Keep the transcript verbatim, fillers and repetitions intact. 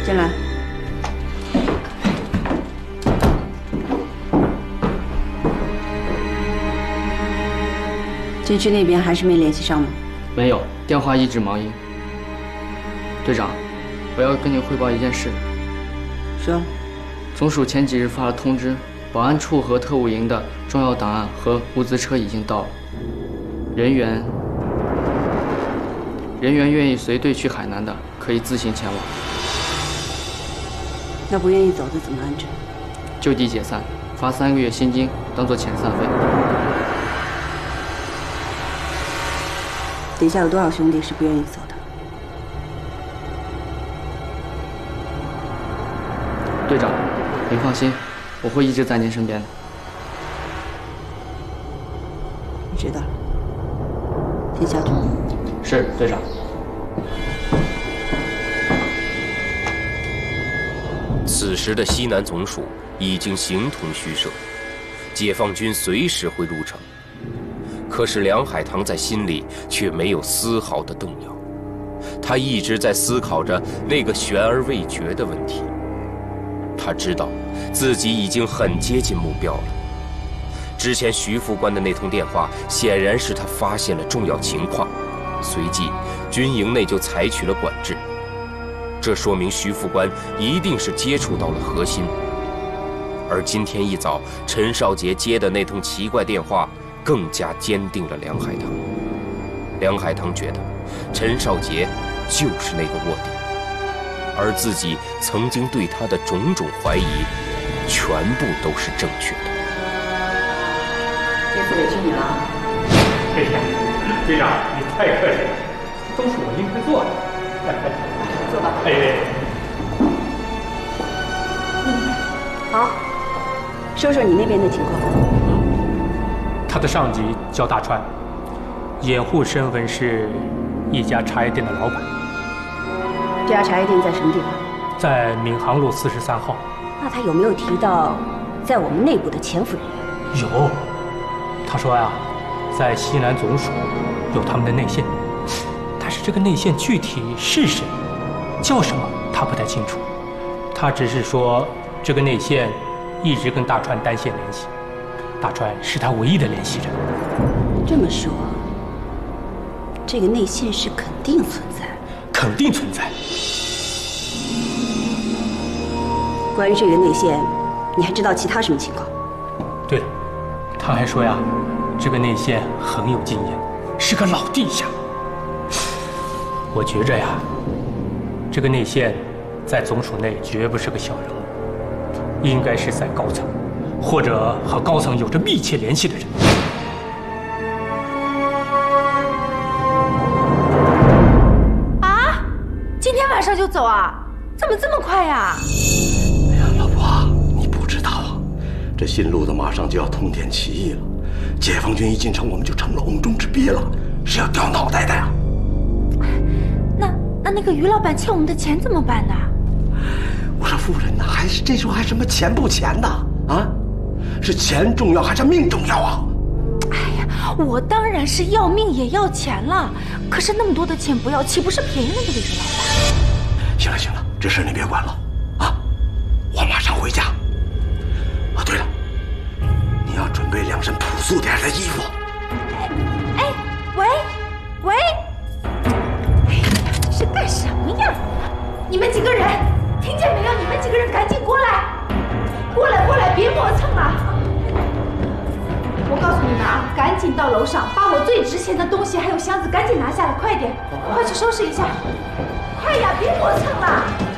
进来。军区那边还是没联系上吗？ 没有，电话一直忙音。队长，我要跟你汇报一件事。 说。 总署前几日发了通知，保安处和特务营的重要档案和物资车已经到了，人员人员愿意随队去海南的，可以自行前往。 那不愿意走的怎么安置？ 就地解散，发三个月薪金当做遣散费。 底下有多少兄弟是不愿意走的？ 队长，您放心，我会一直在您身边的。 我知道了，先下去。 是，队长。 此时的西南总署已经形同虚设，解放军随时会入城。可是梁海棠在心里却没有丝毫的动摇，他一直在思考着那个悬而未决的问题。他知道自己已经很接近目标了。之前徐副官的那通电话显然是他发现了重要情况，随即军营内就采取了管制。这说明徐副官一定是接触到了核心。而今天一早陈少杰接的那通奇怪电话更加坚定了梁海棠。梁海棠觉得陈少杰就是那个卧底，而自己曾经对他的种种怀疑全部都是正确的。 这次委屈你了。 哎呀，队长，你太客气了，都是我应该做的。 坐吧。 哎。 嗯，好，说说你那边的情况。 他的上级叫大川，掩护身份是一家茶叶店的老板。 这家茶叶店在什么地方？ 在闵行路四十三号。 那他有没有提到在我们内部的潜伏人员？ 有，他说呀，在西南总署有他们的内线，但是这个内线具体是谁，叫什么，他不太清楚。他只是说这个内线一直跟大川单线联系，大川是他唯一的联系人。 这么说，这个内线是肯定存在。 肯定存在。 关于这个内线，你还知道其他什么情况？ 对了，他还说呀，这个内线很有经验，是个老地下。我觉着呀，这个内线在总署内绝不是个小人物，应该是在高层，或者和高层有着密切联系的人。 啊？今天晚上就走啊？怎么这么快呀？ 哎呀，老婆，你不知道啊，这新路子马上就要通电起义了，解放军一进城，我们就成了瓮中之鳖了，是要掉脑袋的呀。 那那那个于老板欠我们的钱怎么办呢？ 我说夫人呐，还是这时候还什么钱不钱的啊？是钱重要还是命重要啊？ 哎呀，我当然是要命也要钱了，可是那么多的钱不要，岂不是便宜了那个于老板？ 行了行了，这事你别管了啊，我马上回家。啊，对了，你要准备两身朴素点的衣服。 哎哎，喂喂，哎，是干什么呀？你们几个人，听见没有？你们几个人赶紧过来，过来过来，别磨蹭了。我告诉你们啊，赶紧到楼上，把我最值钱的东西还有箱子赶紧拿下来，快点，快去收拾一下，快呀，别磨蹭了。